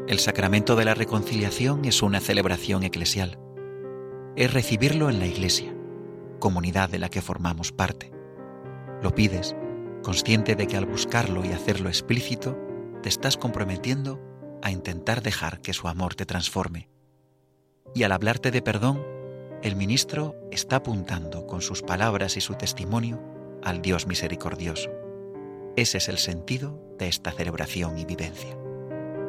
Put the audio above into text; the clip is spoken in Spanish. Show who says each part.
Speaker 1: El sacramento de la reconciliación es una celebración eclesial. Es recibirlo en la Iglesia, comunidad de la que formamos parte. Lo pides, consciente de que al buscarlo y hacerlo explícito, te estás comprometiendo a intentar dejar que su amor te transforme. Y al hablarte de perdón, el ministro está apuntando con sus palabras y su testimonio al Dios misericordioso. Ese es el sentido de esta celebración y vivencia.